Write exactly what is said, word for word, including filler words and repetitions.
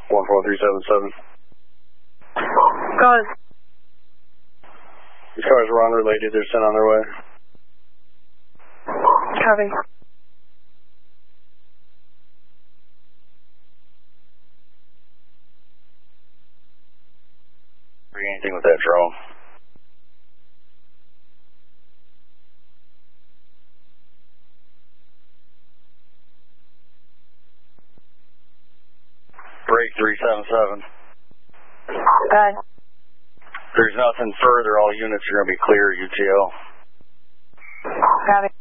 one four three seven seven. Got it. These cars were unrelated, they're sent on their way. Copy. Anything with that drone? Break three seven seven. Got it. There's nothing further, all units are going to be clear, U T L. Copy.